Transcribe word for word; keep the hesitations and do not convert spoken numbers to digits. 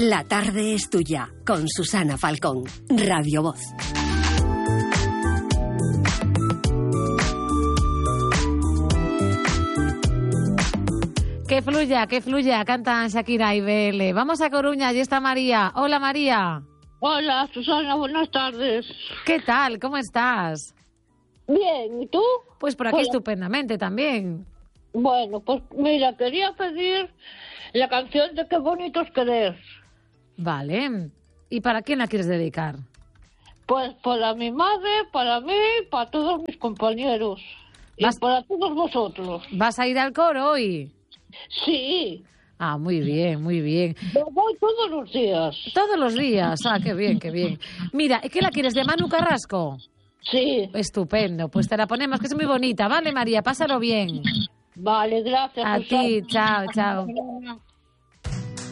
La tarde es tuya, con Susana Falcón, Radio Voz. Que fluya, que fluya, cantan Shakira y Bele. Vamos a Coruña, allí está María. Hola, María. Hola, Susana, buenas tardes. ¿Qué tal? ¿Cómo estás? Bien, ¿y tú? Pues por aquí Hola. Estupendamente también. Bueno, pues mira, quería pedir la canción de Qué bonito es querer. Vale. ¿Y para quién la quieres dedicar? Pues para mi madre, para mí, para todos mis compañeros. Vas- Y para todos vosotros. ¿Vas a ir al coro hoy? Sí, Ah, muy bien, muy bien. yo voy todos los días. Todos los días. Ah, qué bien, qué bien. Mira, ¿qué la quieres de Manu Carrasco? Sí, Estupendo. Pues te la ponemos, que es muy bonita. Vale, María, pásalo bien. vale, gracias. A Susana. ti, chao, chao.